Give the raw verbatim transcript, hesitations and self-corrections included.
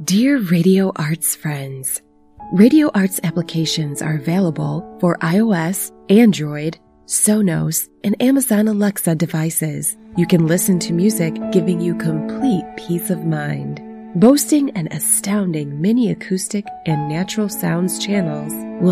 Dear Radio Arts friends, Radio Arts applications are available for iOS, Android, Sonos, and Amazon Alexa devices. You can listen to music giving you complete peace of mind. Boasting an astounding mini acoustic and natural sounds channels will